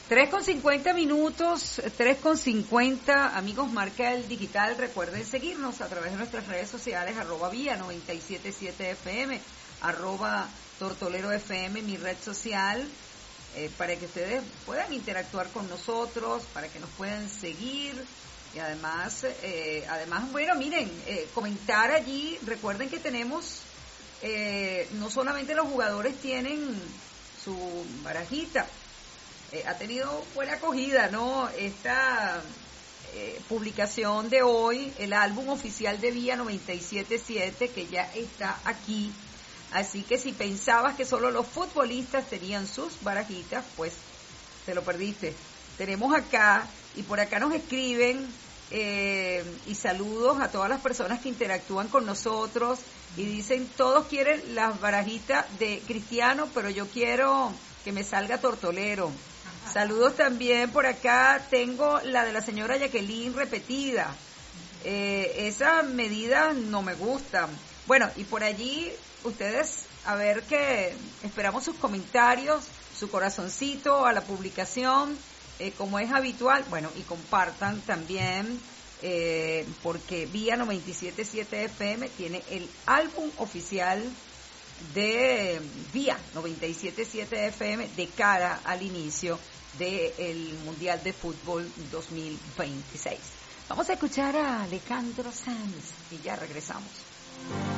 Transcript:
3:50, 3:50, amigos, marca el digital. Recuerden seguirnos a través de nuestras redes sociales, @vía 977 FM, @tortolero FM, mi red social, para que ustedes puedan interactuar con nosotros, para que nos puedan seguir. Y además, bueno, miren, comentar allí. Recuerden que tenemos, no solamente los jugadores tienen su barajita, ha tenido buena acogida, ¿no? Esta publicación de hoy, el álbum oficial de Vía 977, que ya está aquí. Así que si pensabas que solo los futbolistas tenían sus barajitas, pues te lo perdiste. Tenemos acá, y por acá nos escriben, y saludos a todas las personas que interactúan con nosotros, y dicen, todos quieren las barajitas de Cristiano, pero yo quiero que me salga Tortolero. Saludos también por acá, tengo la de la señora Jacqueline repetida. Esa medida no me gusta. Bueno, y por allí ustedes, a ver, que esperamos sus comentarios, su corazoncito a la publicación, como es habitual. Bueno, y compartan también, porque Vía 977 FM tiene el álbum oficial de Vía 977 FM de cara al inicio del Mundial de Fútbol 2026. Vamos a escuchar a Alejandro Sanz y ya regresamos.